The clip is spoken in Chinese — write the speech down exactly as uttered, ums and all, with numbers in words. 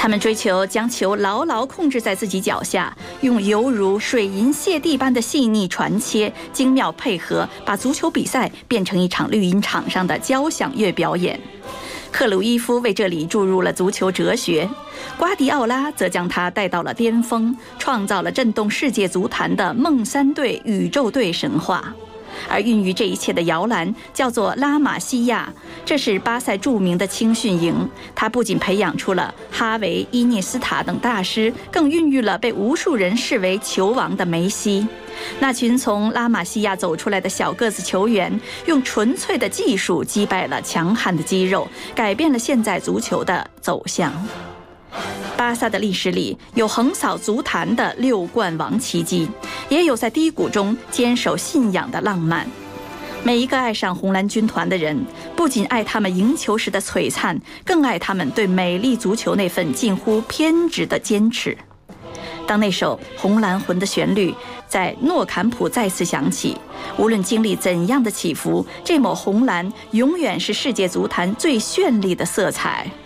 他们追求将球牢牢控制在自己脚下，用犹如水银泻地般的细腻传切、精妙配合，把足球比赛变成一场绿茵场上的交响乐表演。克鲁伊夫为这里注入了足球哲学，瓜迪奥拉则将他带到了巅峰，创造了震动世界足坛的梦三队、宇宙队神话。而孕育这一切的摇篮叫做拉玛西亚，这是巴塞著名的青训营。它不仅培养出了哈维、伊涅斯塔等大师，更孕育了被无数人视为球王的梅西。那群从拉玛西亚走出来的小个子球员，用纯粹的技术击败了强悍的肌肉，改变了现在足球的走向。巴萨的历史里有横扫足坛的六冠王奇迹，也有在低谷中坚守信仰的浪漫。每一个爱上红蓝军团的人，不仅爱他们赢球时的璀璨，更爱他们对美丽足球那份近乎偏执的坚持。当那首《红蓝魂》的旋律在诺坎普再次响起，无论经历怎样的起伏，这抹红蓝永远是世界足坛最绚丽的色彩。